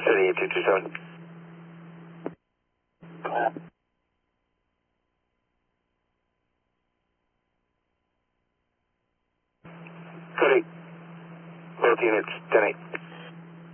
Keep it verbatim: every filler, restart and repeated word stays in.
seventy-eight two two seven. Code eight. Both units, ten eight.